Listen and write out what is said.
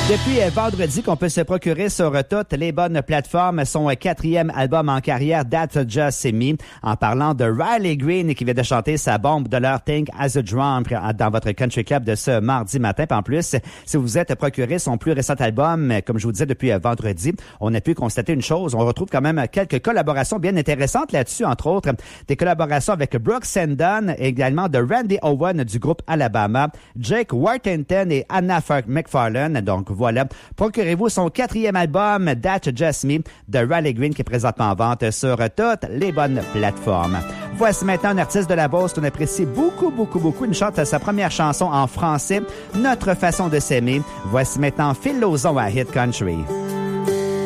Depuis vendredi qu'on peut se procurer sur toutes les bonnes plateformes son 4e album en carrière, That's Just Me, en parlant de Riley Green qui vient de chanter sa bombe de leur Think as a Drum dans votre country club de ce mardi matin. Puis en plus, si vous êtes procuré son plus récent album, comme je vous disais depuis vendredi, on a pu constater une chose, on retrouve quand même quelques collaborations bien intéressantes là-dessus, entre autres des collaborations avec Brooks and Dunn, également de Randy Owen du groupe Alabama, Jake Worthington et Anna McFarlane. Donc voilà, procurez-vous son 4e album, That's Just Me, de Riley Green, qui est présentement en vente sur toutes les bonnes plateformes. Voici maintenant un artiste de la Beauce qu'on apprécie beaucoup. Il chante sa première chanson en français, Notre façon de s'aimer. Voici maintenant Phil Lauzon à Hit Country.